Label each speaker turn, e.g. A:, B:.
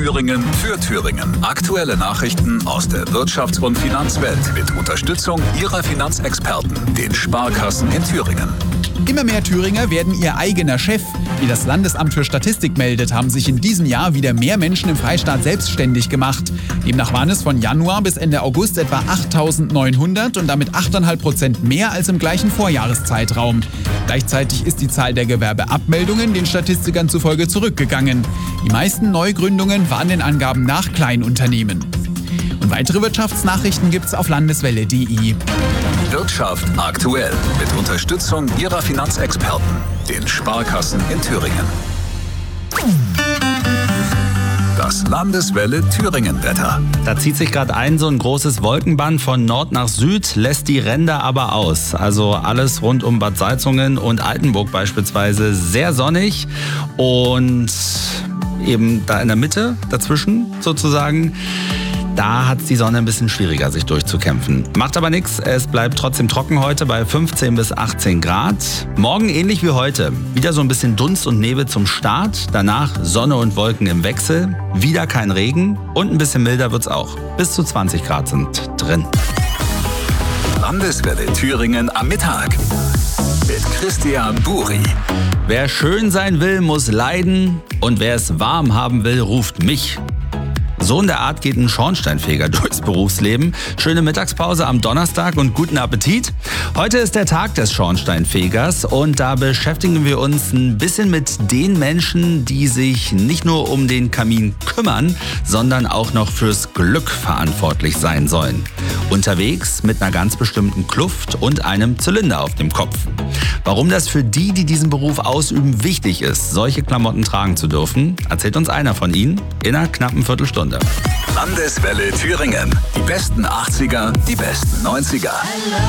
A: Thüringen für Thüringen. Aktuelle Nachrichten aus der Wirtschafts- und Finanzwelt mit Unterstützung Ihrer Finanzexperten, den Sparkassen in Thüringen.
B: Immer mehr Thüringer werden ihr eigener Chef. Wie das Landesamt für Statistik meldet, haben sich in diesem Jahr wieder mehr Menschen im Freistaat selbstständig gemacht. Demnach waren es von Januar bis Ende August etwa 8.900 und damit 8,5% mehr als im gleichen Vorjahreszeitraum. Gleichzeitig ist die Zahl der Gewerbeabmeldungen den Statistikern zufolge zurückgegangen. Die meisten Neugründungen waren den Angaben nach Kleinunternehmen. Und weitere Wirtschaftsnachrichten gibt's auf landeswelle.de.
A: Wirtschaft aktuell mit Unterstützung Ihrer Finanzexperten, den Sparkassen in Thüringen. Das Landeswelle Thüringen-Wetter.
C: Da zieht sich gerade so ein großes Wolkenband von Nord nach Süd, lässt die Ränder aber aus. Also alles rund um Bad Salzungen und Altenburg beispielsweise sehr sonnig und eben da in der Mitte dazwischen sozusagen. Da hat es die Sonne ein bisschen schwieriger, sich durchzukämpfen. Macht aber nichts, es bleibt trotzdem trocken heute bei 15 bis 18 Grad. Morgen ähnlich wie heute. Wieder so ein bisschen Dunst und Nebel zum Start. Danach Sonne und Wolken im Wechsel. Wieder kein Regen und ein bisschen milder wird's auch. Bis zu 20 Grad sind drin.
A: Landeswelle Thüringen am Mittag. Mit Christian Buri.
C: Wer schön sein will, muss leiden. Und wer es warm haben will, ruft mich. So in der Art geht ein Schornsteinfeger durchs Berufsleben. Schöne Mittagspause am Donnerstag und guten Appetit. Heute ist der Tag des Schornsteinfegers und da beschäftigen wir uns ein bisschen mit den Menschen, die sich nicht nur um den Kamin kümmern, sondern auch noch fürs Glück verantwortlich sein sollen. Unterwegs mit einer ganz bestimmten Kluft und einem Zylinder auf dem Kopf. Warum das für die diesen Beruf ausüben, wichtig ist, solche Klamotten tragen zu dürfen, erzählt uns einer von ihnen in einer knappen Viertelstunde.
A: Landeswelle Thüringen. Die besten 80er, die besten 90er.